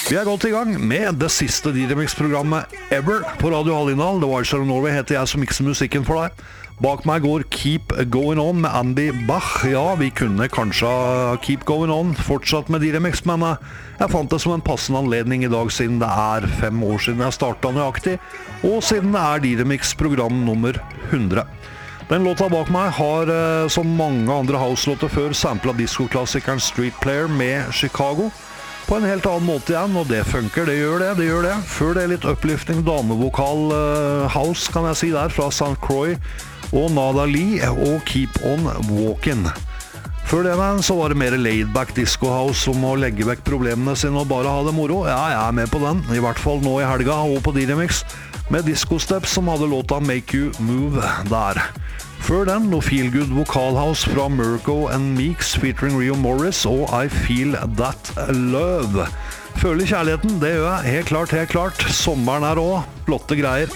Vi godt I gang med det siste D-Remix-programmet ever på Radio Hallingdal. The Wild Star of Norway heter jeg som mikser musikken for deg. Bak meg går Keep Going On med Andy Bach. Ja, vi kunne kanskje Keep Going On fortsatt med D-Remix, men jeg fant det som en passende anledning I dag siden det 5 år siden jeg startet nøyaktig, og siden det D-Remix-program nummer 100. Den låta bak meg har, som mange andre house-låter før, samplet disco-klassikeren Street Player med Chicago. På en helt annen måte igjen, og det funker, det gjør det. Før det litt uplifting damevokal house, kan jeg si der, fra St. Croix og Nada Lee og Keep On Walkin'. Før det så var det mer laid-back disco house som å legge vekk problemene sine og bare ha det moro. Ja, jeg med på den, I hvert fall nå I helga og på D-Remix, med Disco Steps som hadde låta Make You Move der. Før den, noe feel-good vokalhouse fra Mirko and Meeks featuring Rio Morris og I Feel That Love. Føler kjærligheten, det gjør jeg, helt klart. Sommeren også, flotte greier.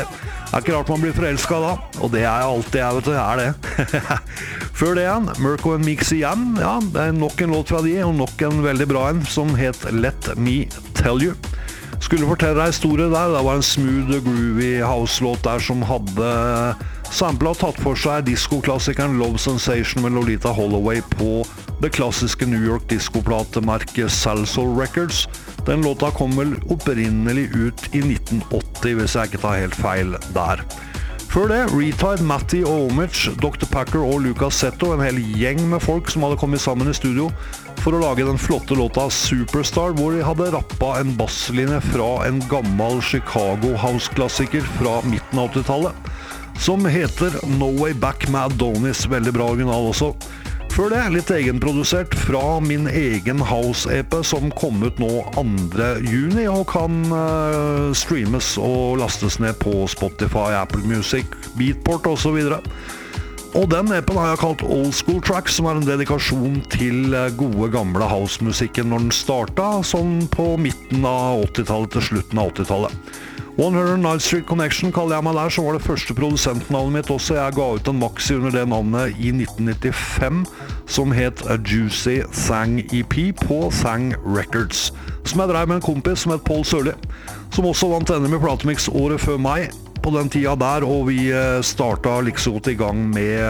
Det ikke rart man blir forelsket da, og det jeg alltid, jeg vet du, det. Før det igjen, Mirko and Meeks igjen, ja, det nok en låt fra de, og nok en veldig bra en, som het Let Me Tell You. Skulle fortelle deg historie der, det var en smooth, groovy house-låt der som hadde samplet og tatt for seg disco-klassikeren Love Sensation med Lolita Holloway på det klassiske New York disco-platemerket Salsoul Records. Den låta kom vel opprinnelig ut I 1980, hvis jeg ikke tar helt feil der. Før det, Retide, Matty og Omich, Dr. Packer og Lucas Setto, en hel gjeng med folk som hadde kommet sammen I studio for å lage den flotte låta Superstar, hvor de hadde rappet en basslinje fra en gammel Chicago house-klassiker fra midten av 80-tallet, som heter No Way Back med Adonis, veldig bra original også. Før det, litt egenprodusert fra min egen house-EP som kom ut nå 2. juni og kan streames og lastes ned på Spotify, Apple Music, Beatport og så videre. Og den EPen har jeg kalt Old School Tracks, som en dedikasjon til gode gamle house-musikken når den startet, sånn på midten av 80-tallet til slutten av 80-tallet. 109th Street Connection kaller jeg meg der, som var det første produsentnavnet mitt også. Jeg ga ut en maxi under det navnet I 1995, som het A Juicy Thang EP på Thang Records, som jeg drev med en kompis som het Paul Sørli, som også vant NM I Platemix året før meg på den tida der, og vi startet liksom I gang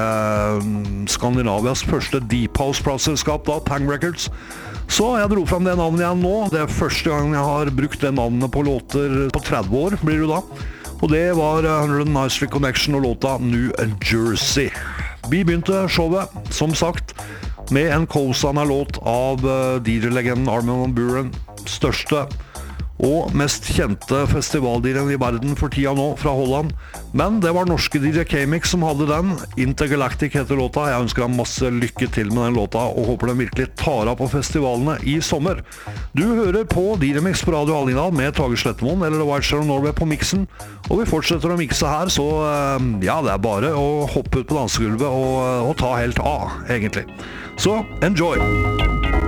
med Skandinavias første Deep House-plateselskap da, Thang Records. Så jeg dro frem det navnet igjen nå. Det første gang jeg har brukt det navnet på låter på 30 år, blir det da. Og det var 109th Street Connection og låta New Jersey. Vi begynte showet, som sagt, med en co-signer-låt av DJ-legenden Armin van Buuren, største og mest kjente festivaldiren I verden for tida nå, fra Holland. Men det var norske DJ K-Mix som hadde den. Intergalactic heter låta. Jeg ønsker ham masse lykke til med den låta, og håper den virkelig tar av på festivalene I sommer. Du hører på D-Remix på Radio Hallingdal med Tage Slettemoen, eller The Wild Star of Norway på mixen. Og vi fortsetter å mixe her, så ja, det bare å hoppe ut på dansegulvet og ta helt av, egentlig. Så, enjoy!